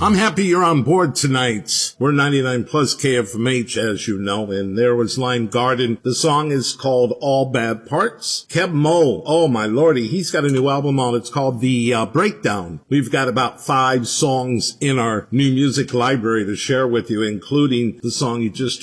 I'm happy you're on board tonight. We're 99 plus KFMH, as you know, and there was Lime Garden. The song is called All Bad Parts. Keb Mo, oh my lordy, he's got a new album out. It's called The Breakdown. We've got about 5 songs in our new music library to share with you, including the song you just